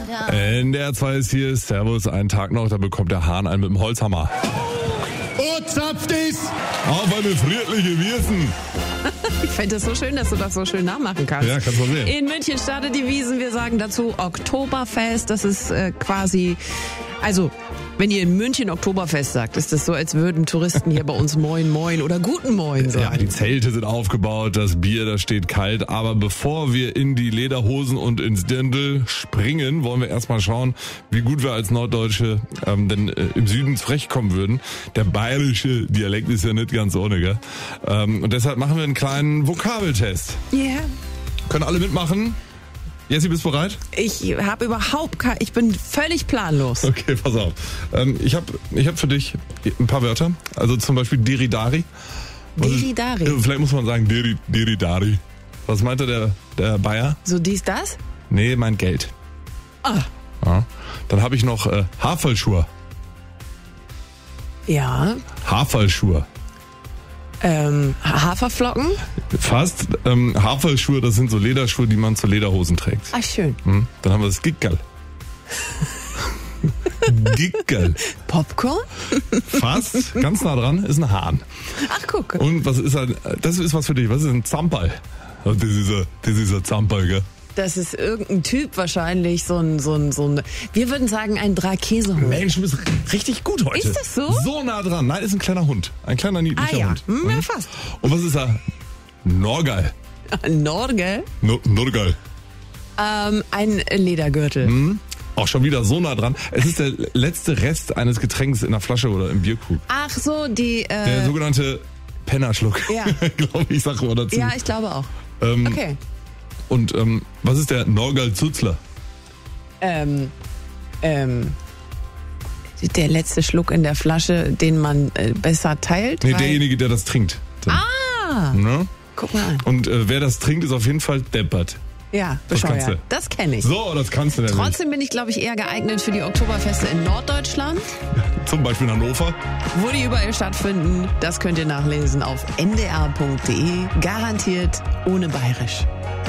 NDR 2 ist hier, Servus, einen Tag noch, da bekommt der Hahn einen mit dem Holzhammer. Oh, zapft es! Auf eine friedliche Wiesen. Ich fände es so schön, dass du das so schön nachmachen kannst. Ja, kannst du sehen. In München startet die Wiesn. Wir sagen dazu Oktoberfest. Das ist quasi, also wenn ihr in München Oktoberfest sagt, ist das so, als würden Touristen hier bei uns Moin Moin oder Guten Moin sagen. Ja, die Zelte sind aufgebaut, das Bier, das steht kalt. Aber bevor wir in die Lederhosen und ins Dirndl springen, wollen wir erstmal schauen, wie gut wir als Norddeutsche denn im Süden zurechtkommen würden. Der bayerische Dialekt ist ja nicht ganz ohne, gell? Und deshalb machen wir einen kleinen Vokabeltest. Ja. Yeah. Können alle mitmachen? Jessie, bist du bereit? Ich bin völlig planlos. Okay, pass auf. Ich hab für dich ein paar Wörter. Also zum Beispiel Deridari. Deridari? Vielleicht muss man sagen Deridari. Was meinte der Bayer? So dies, das? Nee, mein Geld. Ah. Ja. Dann habe ich noch Haferlschuhe. Ja. Haferlschuhe. Haferflocken? Fast. Haferlschuhe, das sind so Lederschuhe, die man zu Lederhosen trägt. Ach, schön. Dann haben wir das Gickerl. Gickerl. Popcorn? Fast. Ganz nah dran ist ein Hahn. Ach, guck. Und was ist das ist was für dich. Was ist ein Zamperl? Das ist ein Zamperl, gell? Das ist irgendein Typ wahrscheinlich, so ein, wir würden sagen, ein Drakesehund. Mensch, du bist richtig gut heute. Ist das so? So nah dran. Nein, ist ein kleiner Hund. Ein kleiner, niedlicher Hund. Ja, fast. Und was ist er? Norgal. Norgal? Norgal. Ein Ledergürtel. Auch schon wieder so nah dran. Es ist der letzte Rest eines Getränks in der Flasche oder im Bierkrug. Ach so, der sogenannte Pennerschluck. Ja. Glaube ich, sag mal dazu. Ja, ich glaube auch. Okay. Und was ist der Norgal-Zuzler? Der letzte Schluck in der Flasche, den man besser teilt? Nee, derjenige, der das trinkt. Ah! Ne? Guck mal an. Und wer das trinkt, ist auf jeden Fall deppert. Ja, Das kannst bescheuert. du. Das kenne ich. So, das kannst du nämlich. Trotzdem bin ich, glaube ich, eher geeignet für die Oktoberfeste in Norddeutschland. Zum Beispiel in Hannover. Wo die überall stattfinden, das könnt ihr nachlesen auf ndr.de. Garantiert ohne Bayerisch.